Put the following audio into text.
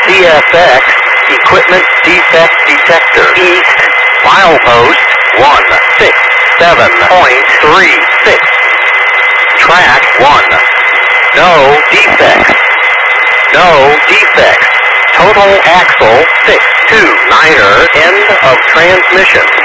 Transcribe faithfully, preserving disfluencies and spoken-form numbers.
C F X, Equipment Defect Detector. East, milepost one six seven point three six. Track one. No defects. No defects. Total axle six two niner. End of transmission.